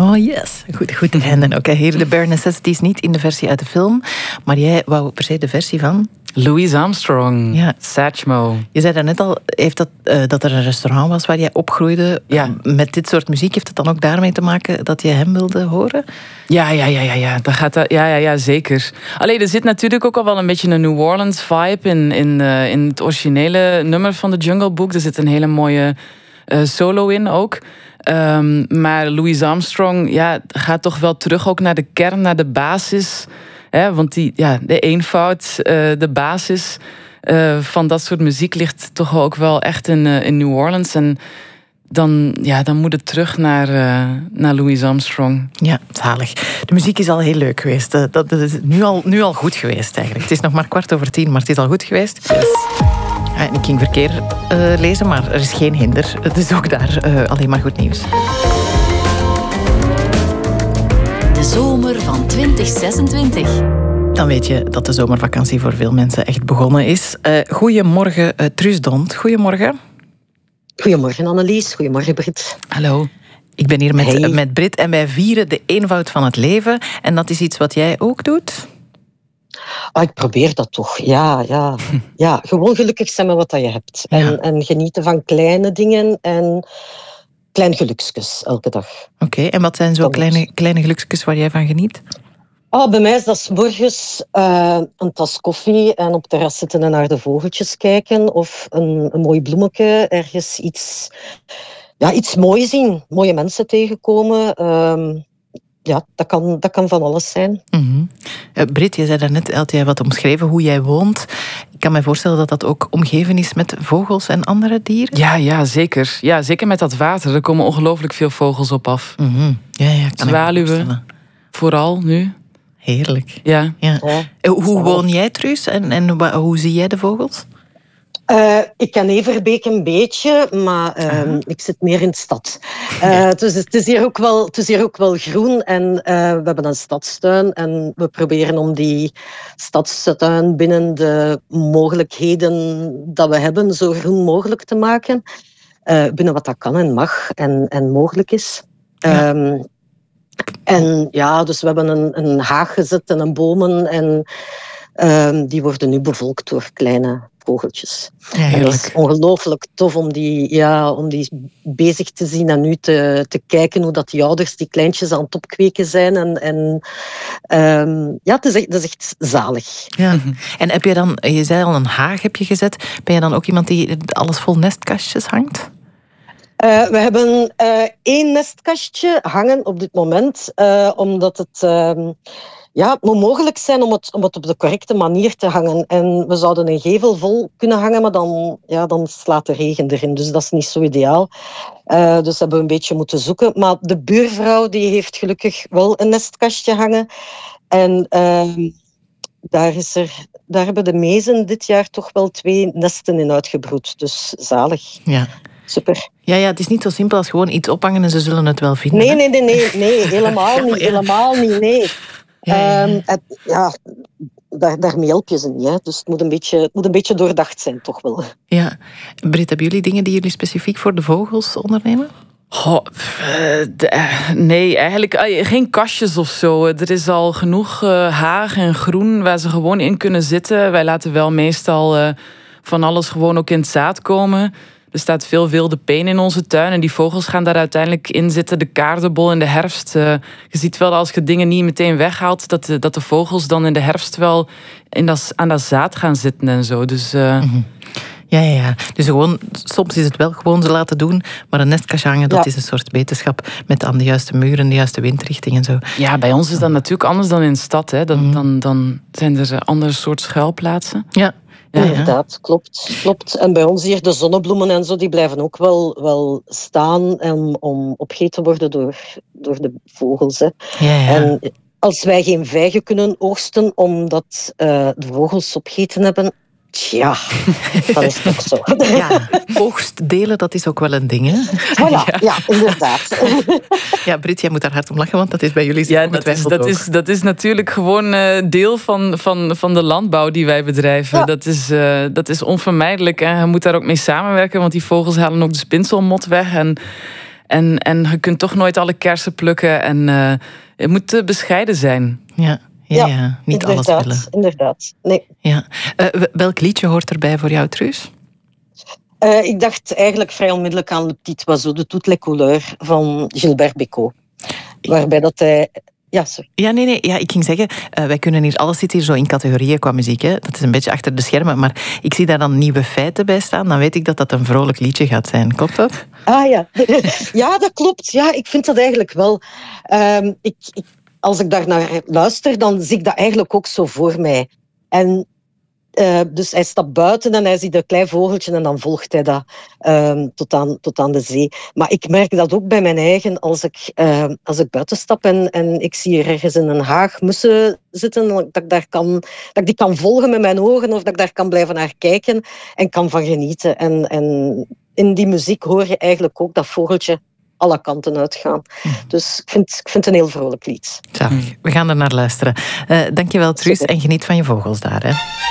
Oh yes, goed einde ook. Hier de Bare Necessities niet in de versie uit de film, maar jij wou per se de versie van... Louis Armstrong, ja. Satchmo. Je zei daarnet al, dat er een restaurant was waar jij opgroeide. Ja. Met dit soort muziek, heeft het dan ook daarmee te maken dat je hem wilde horen? Ja. Dat gaat ja, zeker. Alleen er zit natuurlijk ook al wel een beetje een New Orleans vibe in het originele nummer van de Jungle Book. Er zit een hele mooie solo in ook. Maar Louis Armstrong gaat toch wel terug ook naar de kern, naar de basis. Want de eenvoud, de basis van dat soort muziek ligt toch ook wel echt in New Orleans. En dan moet het terug naar Louis Armstrong. Ja, zalig. De muziek is al heel leuk geweest. Dat is nu al goed geweest eigenlijk. Het is nog maar 9:15, maar het is al goed geweest. Yes. Ik ging verkeer lezen, maar er is geen hinder. Het is ook daar alleen maar goed nieuws. De zomer van 2026. Dan weet je dat de zomervakantie voor veel mensen echt begonnen is. Goedemorgen, Truus Dont. Goedemorgen. Goedemorgen, Annelies. Goedemorgen, Brit. Hallo. Ik ben hier met Brit en wij vieren de eenvoud van het leven. En dat is iets wat jij ook doet? Ik probeer dat toch, ja. Gewoon gelukkig zijn met wat je hebt. Ja. En genieten van kleine dingen en kleine geluksjes elke dag. Oké, en wat zijn zo kleine geluksjes waar jij van geniet? Bij mij is dat 's morgens een tas koffie en op het terras zitten en naar de vogeltjes kijken. Of een mooi bloemetje, ergens iets moois zien. Mooie mensen tegenkomen. Dat kan van alles zijn. Mm-hmm. Brit, je zei daarnet, had jij wat omschreven hoe jij woont. Ik kan me voorstellen dat dat ook omgeven is met vogels en andere dieren? Ja, zeker. Ja, zeker met dat water. Er komen ongelooflijk veel vogels op af. Mm-hmm. Ja, kan zwaluwen, vooral nu. Heerlijk. Ja. Hoe woon jij, Truus? En hoe zie jij de vogels? Ik ken Everbeek een beetje, maar ik zit meer in de stad. Dus het is hier ook wel groen en we hebben een stadstuin en we proberen om die stadstuin binnen de mogelijkheden dat we hebben zo groen mogelijk te maken. Binnen wat dat kan en mag en mogelijk is. Ja. Dus we hebben een haag gezet en bomen en die worden nu bevolkt door kleine vogeltjes. Ja, en dat is ongelooflijk tof om die bezig te zien en nu te kijken hoe dat die ouders die kleintjes aan het opkweken zijn. Het is echt zalig. Ja. En heb je dan, je zei al een haag heb je gezet, ben je dan ook iemand die alles vol nestkastjes hangt? We hebben 1 nestkastje hangen op dit moment, omdat het... het moet mogelijk zijn om het op de correcte manier te hangen. En we zouden een gevel vol kunnen hangen, maar dan slaat de regen erin. Dus dat is niet zo ideaal. Dus hebben we een beetje moeten zoeken. Maar de buurvrouw die heeft gelukkig wel een nestkastje hangen. En daar hebben de mezen dit jaar toch wel 2 nesten in uitgebroed. Dus zalig. Ja. Super. Ja, het is niet zo simpel als gewoon iets ophangen en ze zullen het wel vinden. Nee, helemaal niet. Helemaal niet, nee. Daarmee help je ze niet. Hè. Dus het moet een beetje doordacht zijn, toch wel. Ja. Brit, hebben jullie dingen die jullie specifiek voor de vogels ondernemen? Nee, eigenlijk geen kastjes of zo. Er is al genoeg haag en groen waar ze gewoon in kunnen zitten. Wij laten wel meestal van alles gewoon ook in het zaad komen. Er staat veel wilde peen in onze tuin en die vogels gaan daar uiteindelijk in zitten. De kaardebol in de herfst. Je ziet wel dat als je dingen niet meteen weghaalt, dat de vogels dan in de herfst wel aan dat zaad gaan zitten en zo. Dus... Ja. Dus gewoon, soms is het wel gewoon ze laten doen, maar een nestkastje hangen, dat is een soort wetenschap met aan de juiste muren, de juiste windrichting en zo. Ja, bij ons is dat natuurlijk anders dan in de stad. Hè. Dan zijn er andere soort schuilplaatsen. Ja. Ja, inderdaad, klopt. En bij ons hier, de zonnebloemen en zo, die blijven ook wel staan om opgegeten te worden door de vogels. Hè. Ja. En als wij geen vijgen kunnen oogsten omdat de vogels opgegeten hebben, tja, dat is toch zo. Ja, oogstdelen, dat is ook wel een ding, hè? Voilà, ja, inderdaad. Ja, Brit, jij moet daar hard om lachen, want dat is bij jullie zeker ongetwijfeld ook. Dat is natuurlijk gewoon deel van de landbouw die wij bedrijven. Ja. Dat is onvermijdelijk. En je moet daar ook mee samenwerken, want die vogels halen ook de spinselmot weg. En je kunt toch nooit alle kersen plukken. En je moet bescheiden zijn. Ja, niet alles willen. Inderdaad, nee. Ja. Welk liedje hoort erbij voor jou, Truus? Ik dacht eigenlijk vrij onmiddellijk aan Le Petit Oiseau de toutes les couleurs van Gilbert Bécaud. Waarbij dat hij... Ja, sorry. Ja, ik ging zeggen, wij kunnen hier, alles zit hier zo in categorieën qua muziek. Hè. Dat is een beetje achter de schermen, maar ik zie daar dan nieuwe feiten bij staan. Dan weet ik dat dat een vrolijk liedje gaat zijn. Klopt dat? Ah ja, ja, dat klopt. Ja, ik vind dat eigenlijk wel. Als ik daar naar luister, dan zie ik dat eigenlijk ook zo voor mij. En dus hij stapt buiten en hij ziet een klein vogeltje en dan volgt hij dat tot aan de zee. Maar ik merk dat ook bij mijn eigen, als ik buiten stap en ik zie er ergens in een haag mussen zitten, dat ik die kan volgen met mijn ogen of dat ik daar kan blijven naar kijken en kan van genieten. En in die muziek hoor je eigenlijk ook dat vogeltje alle kanten uitgaan. Dus ik vind het een heel vrolijk lied. Zalig. We gaan er naar luisteren. Dankjewel, Truus, en geniet van je vogels daar. Hè.